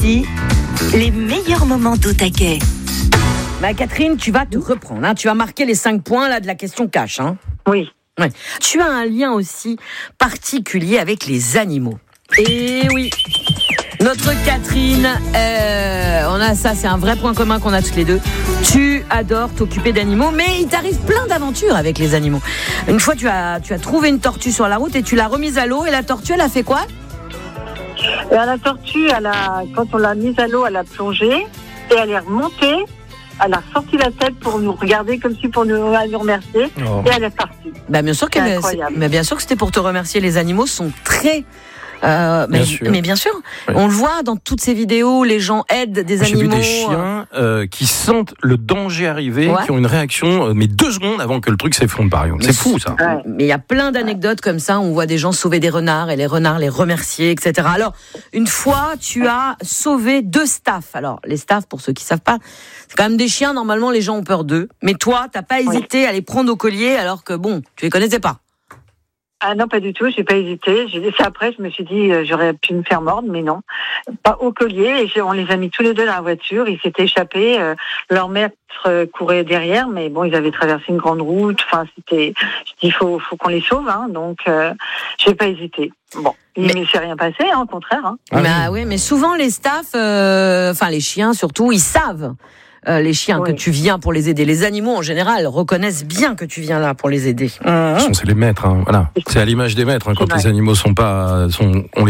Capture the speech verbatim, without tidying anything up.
Ici, les meilleurs moments d'Au Taquet. Bah Catherine, tu vas te reprendre. Hein. Tu vas marquer les cinq points là, de la question cash. Hein. Oui. Ouais. Tu as un lien aussi particulier avec les animaux. Et oui, notre Catherine, euh, on a ça, c'est un vrai point commun qu'on a toutes les deux. Tu adores t'occuper d'animaux, mais il t'arrive plein d'aventures avec les animaux. Une fois, tu as, tu as trouvé une tortue sur la route et tu l'as remise à l'eau. Et la tortue, elle a fait quoi ? Et la tortue, elle a, quand on l'a mise à l'eau, elle a plongé et elle est remontée. Elle a sorti la tête pour nous regarder comme si pour nous, nous remercier. Oh. Et elle est partie. Bah bien sûr qu'elle, mais bien sûr que c'était pour te remercier. Les animaux sont très Euh, mais, bien mais bien sûr, oui. On le voit dans toutes ces vidéos, les gens aident des J'ai animaux. J'ai vu des chiens euh, qui sentent le danger arriver, ouais. qui ont une réaction, euh, mais deux secondes avant que le truc s'effondre par exemple. C'est fou ça. Ouais. Mais il y a plein d'anecdotes comme ça, on voit des gens sauver des renards et les renards les remercier, et cetera. Alors, une fois, tu as sauvé deux staffs. Alors, les staffs, pour ceux qui ne savent pas, c'est quand même des chiens, normalement les gens ont peur d'eux. Mais toi, tu n'as pas hésité oui. à les prendre au collier alors que bon, tu les connaissais pas. Ah non, pas du tout, j'ai pas hésité. J'ai dit ça après, je me suis dit euh, j'aurais pu me faire mordre, mais non. Pas au collier, et on les a mis tous les deux dans la voiture, ils s'étaient échappés, euh, leur maître euh, courait derrière, mais bon, ils avaient traversé une grande route, enfin c'était, je dis il faut, faut qu'on les sauve, hein, donc euh, j'ai pas hésité. Bon, mais il ne s'est rien passé, hein, au contraire. Hein. Ah, bah oui, mais souvent les staffs, euh, enfin les chiens surtout, ils savent. Euh, les chiens oui. que tu viens pour les aider. Les animaux en général reconnaissent bien que tu viens là pour les aider. Mmh. C'est les maîtres, hein, voilà. C'est à l'image des maîtres hein, quand ouais. les animaux sont pas, sont, on